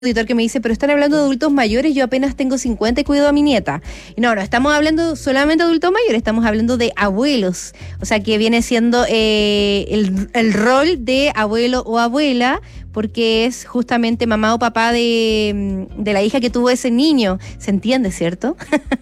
auditor que me dice, pero están hablando de adultos mayores, yo apenas tengo 50 y cuido a mi nieta. No, no estamos hablando solamente de adultos mayores, estamos hablando de abuelos. O sea, que viene siendo el rol de abuelo o abuela, porque es justamente mamá o papá de la hija que tuvo ese niño. ¿Se entiende, cierto?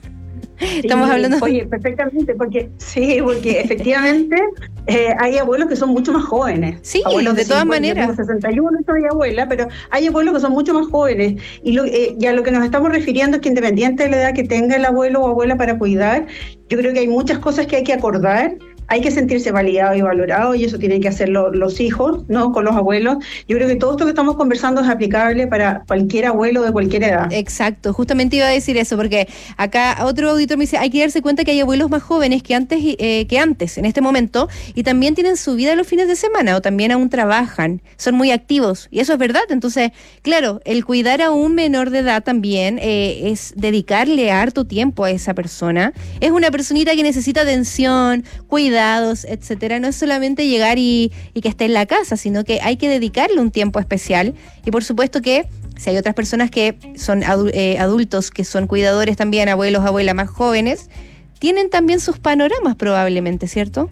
Estamos Sí, hablando... oye, perfectamente, porque efectivamente hay abuelos que son mucho más jóvenes. Sí, Abuelos de todas 50, yo maneras. tengo 61, soy abuela, pero hay abuelos que son mucho más jóvenes. Y a lo que nos estamos refiriendo es que independiente de la edad que tenga el abuelo o abuela para cuidar, yo creo que hay muchas cosas que hay que acordar. Hay que sentirse validado y valorado, y eso tienen que hacerlo los hijos, ¿no? Con los abuelos. Yo creo que todo esto que estamos conversando es aplicable para cualquier abuelo de cualquier edad. Exacto, justamente iba a decir eso, porque acá otro auditor me dice, hay que darse cuenta que hay abuelos más jóvenes que antes, en este momento, y también tienen su vida los fines de semana, o también aún trabajan, son muy activos, y eso es verdad. Entonces, claro, el cuidar a un menor de edad también es dedicarle harto tiempo a esa persona. Es una personita que necesita atención, cuidados, etcétera. No es solamente llegar y que esté en la casa, sino que hay que dedicarle un tiempo especial, y por supuesto que si hay otras personas que son adultos, que son cuidadores también, abuelos, abuelas más jóvenes, tienen también sus panoramas probablemente, ¿cierto?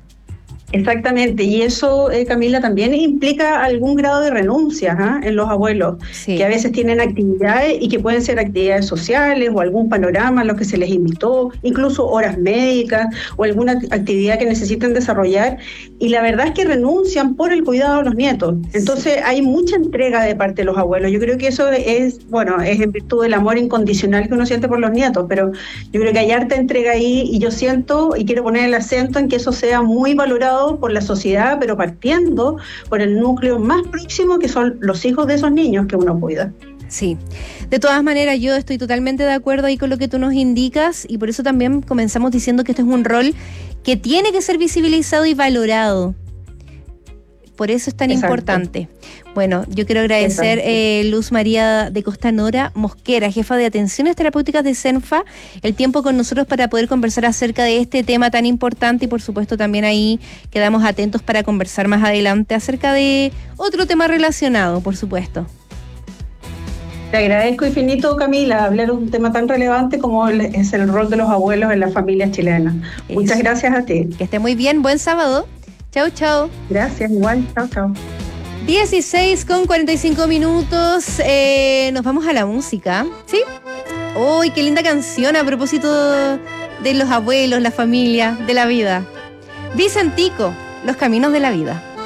Exactamente, y eso, Camila, también implica algún grado de renuncia, ¿ah? En los abuelos, Sí. que a veces tienen actividades y que pueden ser actividades sociales o algún panorama a lo que se les invitó, incluso horas médicas o alguna actividad que necesiten desarrollar, y la verdad es que renuncian por el cuidado de los nietos. Entonces hay mucha entrega de parte de los abuelos. Yo creo que eso es, bueno, es en virtud del amor incondicional que uno siente por los nietos, pero yo creo que hay harta entrega ahí, y yo siento y quiero poner el acento en que eso sea muy valorado por la sociedad, pero partiendo por el núcleo más próximo, que son los hijos de esos niños que uno cuida. Sí, de todas maneras yo estoy totalmente de acuerdo ahí con lo que tú nos indicas, y por eso también comenzamos diciendo que esto es un rol que tiene que ser visibilizado y valorado. Por eso es tan importante. Bueno, yo quiero agradecer Luz María de Costanora Mosquera, jefa de Atenciones Terapéuticas de CENFA, el tiempo con nosotros para poder conversar acerca de este tema tan importante, y por supuesto también ahí quedamos atentos para conversar más adelante acerca de otro tema relacionado, por supuesto. Te agradezco infinito, Camila, hablar de un tema tan relevante como es el rol de los abuelos en las familias chilenas. Muchas gracias a ti. Que esté muy bien, buen sábado. Chau, chau. Gracias, igual, chao, chao. 16:45. Nos vamos a la música, ¿sí? ¡Uy, qué linda canción a propósito de los abuelos, la familia, de la vida! Vicentico, Los Caminos de la Vida.